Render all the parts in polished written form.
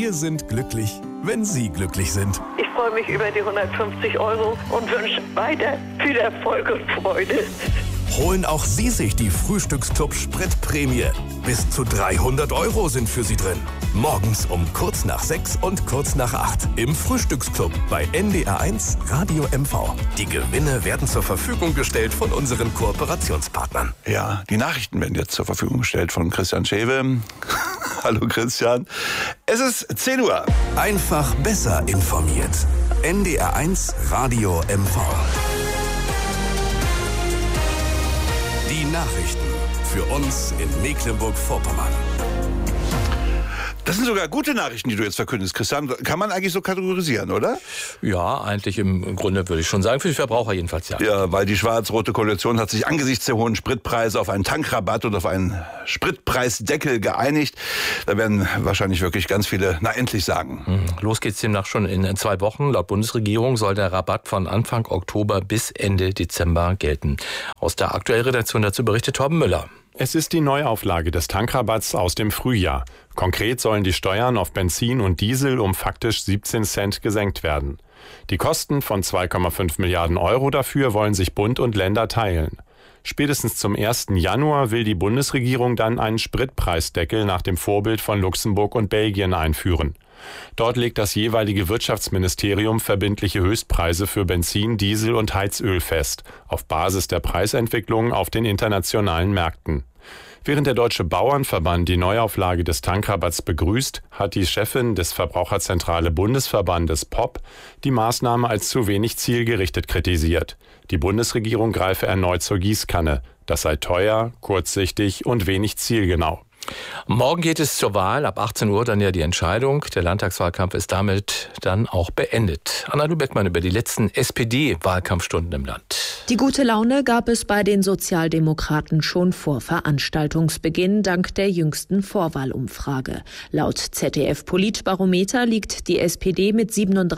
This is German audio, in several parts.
Wir sind glücklich, wenn Sie glücklich sind. Ich freue mich über die 150 € und wünsche weiter viel Erfolg und Freude. Holen auch Sie sich die Frühstücksclub Spritprämie. Bis zu 300 € sind für Sie drin. Morgens um kurz nach 6 und kurz nach 8 im Frühstücksclub bei NDR1 Radio MV. Die Gewinne werden zur Verfügung gestellt von unseren Kooperationspartnern. Ja, die Nachrichten werden jetzt zur Verfügung gestellt von Christian Schewe. Hallo Christian. Es ist 10 Uhr. Einfach besser informiert. NDR1 Radio MV. Die Nachrichten für uns in Mecklenburg-Vorpommern. Das sind sogar gute Nachrichten, die du jetzt verkündest, Christian. Kann man eigentlich so kategorisieren, oder? Ja, eigentlich im Grunde würde ich schon sagen, für die Verbraucher jedenfalls ja. Ja, weil die schwarz-rote Koalition hat sich angesichts der hohen Spritpreise auf einen Tankrabatt und auf einen Spritpreisdeckel geeinigt. Da werden wahrscheinlich wirklich ganz viele, endlich sagen. Los geht's demnach schon in 2 Wochen. Laut Bundesregierung soll der Rabatt von Anfang Oktober bis Ende Dezember gelten. Aus der aktuellen Redaktion dazu berichtet Torben Müller. Es ist die Neuauflage des Tankrabatts aus dem Frühjahr. Konkret sollen die Steuern auf Benzin und Diesel um faktisch 17 Cent gesenkt werden. Die Kosten von 2,5 Milliarden € dafür wollen sich Bund und Länder teilen. Spätestens zum 1. Januar will die Bundesregierung dann einen Spritpreisdeckel nach dem Vorbild von Luxemburg und Belgien einführen. Dort legt das jeweilige Wirtschaftsministerium verbindliche Höchstpreise für Benzin, Diesel und Heizöl fest, auf Basis der Preisentwicklung auf den internationalen Märkten. Während der Deutsche Bauernverband die Neuauflage des Tankrabatts begrüßt, hat die Chefin des Verbraucherzentrale Bundesverbandes POP die Maßnahme als zu wenig zielgerichtet kritisiert. Die Bundesregierung greife erneut zur Gießkanne. Das sei teuer, kurzsichtig und wenig zielgenau. Morgen geht es zur Wahl, ab 18 Uhr dann ja die Entscheidung. Der Landtagswahlkampf ist damit dann auch beendet. Anna Beckmann über die letzten SPD-Wahlkampfstunden im Land. Die gute Laune gab es bei den Sozialdemokraten schon vor Veranstaltungsbeginn dank der jüngsten Vorwahlumfrage. Laut ZDF-Politbarometer liegt die SPD mit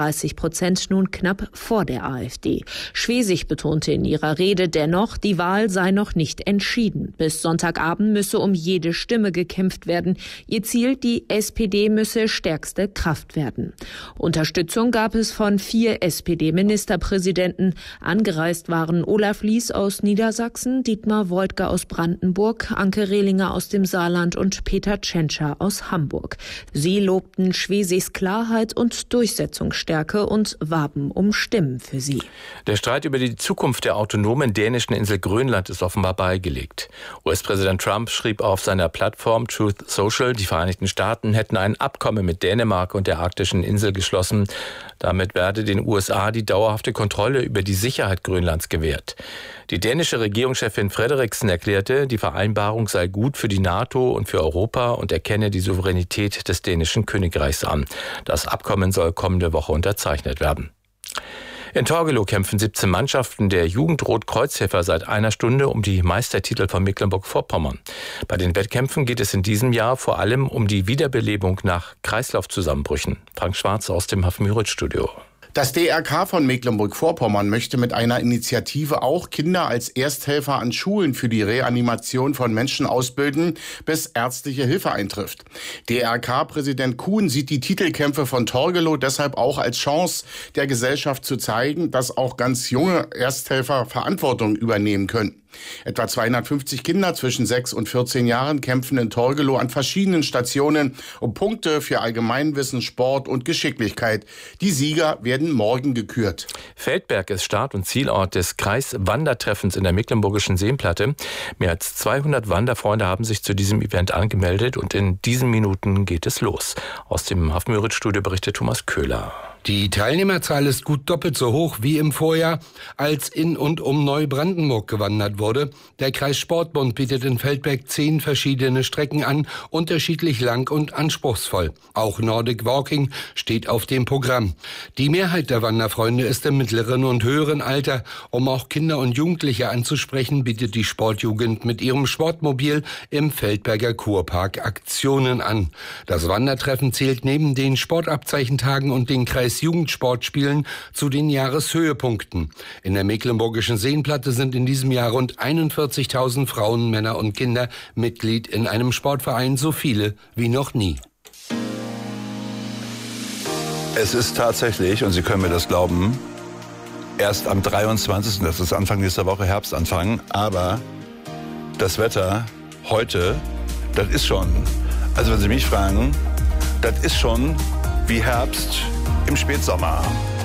37% nun knapp vor der AfD. Schwesig betonte in ihrer Rede dennoch, die Wahl sei noch nicht entschieden. Bis Sonntagabend müsse um jede Stimme gekämpft werden. Ihr Ziel, die SPD müsse stärkste Kraft werden. Unterstützung gab es von 4 SPD-Ministerpräsidenten. Angereist waren Olaf Lies aus Niedersachsen, Dietmar Woidke aus Brandenburg, Anke Rehlinger aus dem Saarland und Peter Tschentscher aus Hamburg. Sie lobten Schwesigs Klarheit und Durchsetzungsstärke und warben um Stimmen für sie. Der Streit über die Zukunft der autonomen dänischen Insel Grönland ist offenbar beigelegt. US-Präsident Trump schrieb auf seiner Plattform Truth Social, die Vereinigten Staaten hätten ein Abkommen mit Dänemark und der arktischen Insel geschlossen. Damit werde den USA die dauerhafte Kontrolle über die Sicherheit Grönlands gewährt. Die dänische Regierungschefin Frederiksen erklärte, die Vereinbarung sei gut für die NATO und für Europa und erkenne die Souveränität des dänischen Königreichs an. Das Abkommen soll kommende Woche unterzeichnet werden. In Torgelow kämpfen 17 Mannschaften der Jugendrot-Kreuzhelfer seit einer Stunde um die Meistertitel von Mecklenburg-Vorpommern. Bei den Wettkämpfen geht es in diesem Jahr vor allem um die Wiederbelebung nach Kreislaufzusammenbrüchen. Frank Schwarz aus dem Hafenmüritz-Studio. Das DRK von Mecklenburg-Vorpommern möchte mit einer Initiative auch Kinder als Ersthelfer an Schulen für die Reanimation von Menschen ausbilden, bis ärztliche Hilfe eintrifft. DRK-Präsident Kuhn sieht die Titelkämpfe von Torgelow deshalb auch als Chance der Gesellschaft zu zeigen, dass auch ganz junge Ersthelfer Verantwortung übernehmen können. Etwa 250 Kinder zwischen 6 und 14 Jahren kämpfen in Torgelow an verschiedenen Stationen um Punkte für Allgemeinwissen, Sport und Geschicklichkeit. Die Sieger werden morgen gekürt. Feldberg ist Start- und Zielort des Kreiswandertreffens in der Mecklenburgischen Seenplatte. Mehr als 200 Wanderfreunde haben sich zu diesem Event angemeldet und in diesen Minuten geht es los. Aus dem Hafenmüritz-Studio berichtet Thomas Köhler. Die Teilnehmerzahl ist gut doppelt so hoch wie im Vorjahr, als in und um Neubrandenburg gewandert wurde. Der Kreissportbund bietet in Feldberg 10 verschiedene Strecken an, unterschiedlich lang und anspruchsvoll. Auch Nordic Walking steht auf dem Programm. Die Mehrheit der Wanderfreunde ist im mittleren und höheren Alter. Um auch Kinder und Jugendliche anzusprechen, bietet die Sportjugend mit ihrem Sportmobil im Feldberger Kurpark Aktionen an. Das Wandertreffen zählt neben den Sportabzeichentagen und den Kreisjugendsportspielen zu den Jahreshöhepunkten. In der Mecklenburgischen Seenplatte sind in diesem Jahr rund 41.000 Frauen, Männer und Kinder Mitglied in einem Sportverein, so viele wie noch nie. Es ist tatsächlich, und Sie können mir das glauben, erst am 23., das ist Anfang nächster Woche, Herbstanfang, aber das Wetter heute, das ist schon, also wenn Sie mich fragen, das ist schon wie Herbst im Spätsommer.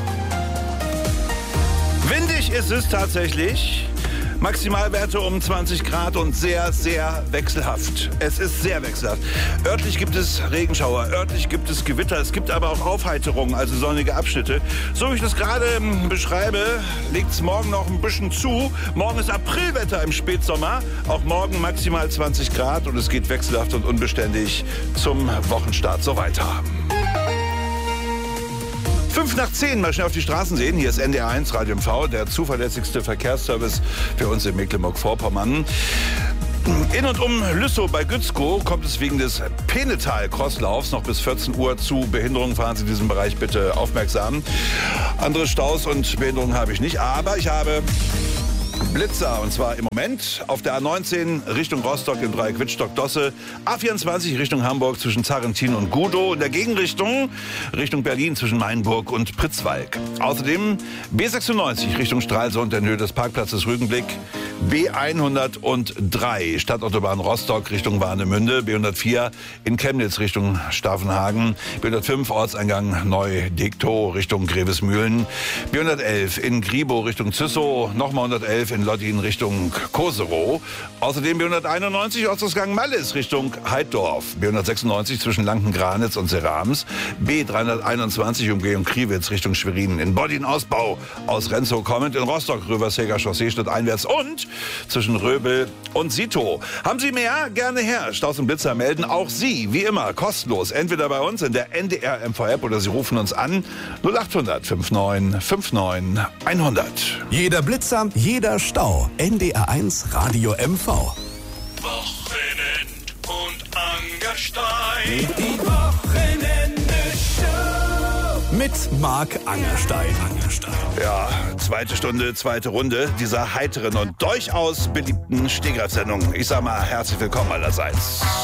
Windig ist es tatsächlich. Maximalwerte um 20 Grad und sehr, sehr wechselhaft. Es ist sehr wechselhaft. Örtlich gibt es Regenschauer, örtlich gibt es Gewitter, es gibt aber auch Aufheiterungen, also sonnige Abschnitte. So wie ich das gerade beschreibe, legt es morgen noch ein bisschen zu. Morgen ist Aprilwetter im Spätsommer. Auch morgen maximal 20 Grad und es geht wechselhaft und unbeständig zum Wochenstart so weiter. 5:10, mal schnell auf die Straßen sehen. Hier ist NDR1 Radio MV, der zuverlässigste Verkehrsservice für uns in Mecklenburg-Vorpommern. In und um Lüssow bei Gützkow kommt es wegen des Penetal-Crosslaufs noch bis 14 Uhr zu Behinderungen. Fahren Sie in diesem Bereich bitte aufmerksam. Andere Staus und Behinderungen habe ich nicht, aber ich habe Blitzer, und zwar im Moment auf der A19 Richtung Rostock im Dreieck Wittstock-Dosse, A24 Richtung Hamburg zwischen Zarrentin und Gudow, in der Gegenrichtung Richtung Berlin zwischen Mainburg und Pritzwalk. Außerdem B96 Richtung Stralsund in Höhe des Parkplatzes Rügenblick, B103 Stadtautobahn Rostock Richtung Warnemünde, B104 in Chemnitz Richtung Stavenhagen, B105 Ortseingang Neu-Degtow Richtung Grevesmühlen, B111 in Gribow Richtung Züssow, nochmal 111 in Lottin Richtung Koserow. Außerdem B191 Ortsausgang Mallis Richtung Heiddorf. B196 zwischen Lanken-Granitz und Serams. B321 Umgehung Kriwitz Richtung Schwerin. In Boddin Ausbau aus Renzow kommend. In Rostock Röversäger Chaussee Schnitt einwärts. Und zwischen Röbel und Sito. Haben Sie mehr? Gerne her. Staus und Blitzer melden auch Sie, wie immer, kostenlos. Entweder bei uns in der NDR MV-App oder Sie rufen uns an 0800 59 59 100. Jeder Blitzer, jeder Stau. NDR1 Radio MV. Wochenend und Angerstein. Die Wochenende-Show. Mit Marc Angerstein. Ja, zweite Stunde, zweite Runde dieser heiteren und durchaus beliebten Stehgreifsendung. Ich sag mal, herzlich willkommen allerseits.